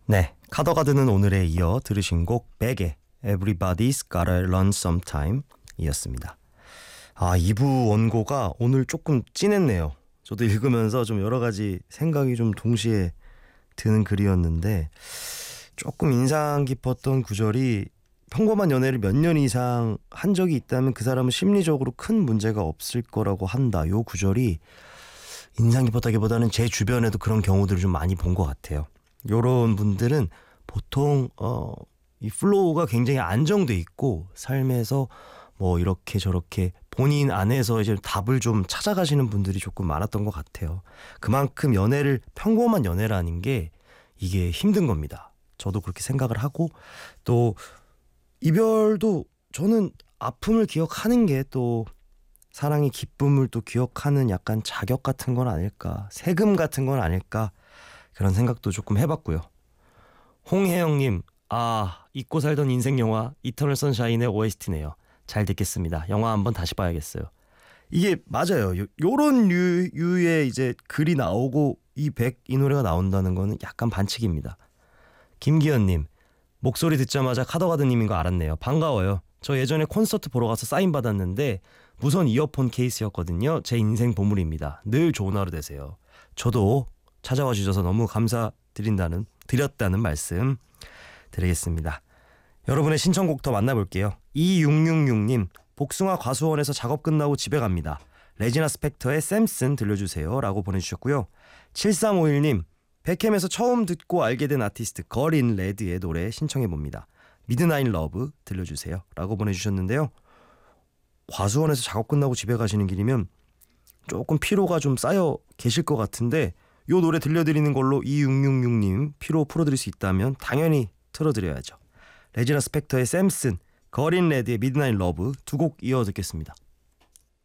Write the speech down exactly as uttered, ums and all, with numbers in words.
네, 카더가든은 오늘에 이어 들으신 곡 백의 Everybody's Gotta Learn Sometime 이었습니다. 아, 이 부 원고가 오늘 조금 진했네요. 저도 읽으면서 좀 여러 가지 생각이 좀 동시에 드는 글이었는데 조금 인상 깊었던 구절이 평범한 연애를 몇 년 이상 한 적이 있다면 그 사람은 심리적으로 큰 문제가 없을 거라고 한다. 요 구절이 인상 깊었다기보다는 제 주변에도 그런 경우들을 좀 많이 본 것 같아요. 요런 분들은 보통 어, 이 플로우가 굉장히 안정돼 있고 삶에서 뭐 이렇게 저렇게 본인 안에서 이제 답을 좀 찾아가시는 분들이 조금 많았던 것 같아요. 그만큼 연애를 평범한 연애라는 게 이게 힘든 겁니다. 저도 그렇게 생각을 하고 또 이별도 저는 아픔을 기억하는 게 또 사랑의 기쁨을 또 기억하는 약간 자격 같은 건 아닐까, 세금 같은 건 아닐까 그런 생각도 조금 해봤고요. 홍혜영님, 아 잊고 살던 인생 영화 이터널 선샤인의 오에스티네요. 잘 듣겠습니다. 영화 한번 다시 봐야겠어요. 이게 맞아요. 요, 요런 류, 류의 이제 글이 나오고 이 백 이 노래가 나온다는 거는 약간 반칙입니다. 김기현님, 목소리 듣자마자 카더가드님인 거 알았네요. 반가워요. 저 예전에 콘서트 보러 가서 사인 받았는데 무선 이어폰 케이스였거든요. 제 인생 보물입니다. 늘 좋은 하루 되세요. 저도 찾아와 주셔서 너무 감사드린다는 드렸다는 말씀 드리겠습니다. 여러분의 신청곡 더 만나볼게요. 이육육육님, 복숭아 과수원에서 작업 끝나고 집에 갑니다. 레지나 스펙터의 샘슨 들려주세요 라고 보내주셨고요. 칠삼오일님, 백햄에서 처음 듣고 알게 된 아티스트 걸인 레드의 노래 신청해봅니다. 미드나잇 러브 들려주세요 라고 보내주셨는데요. 과수원에서 작업 끝나고 집에 가시는 길이면 조금 피로가 좀 쌓여 계실 것 같은데 요 노래 들려드리는 걸로 이육육육님 피로 풀어드릴 수 있다면 당연히 틀어드려야죠. 레지나 스펙터의 샘슨, 걸인 레드의 미드나잇 러브 두 곡 이어 듣겠습니다.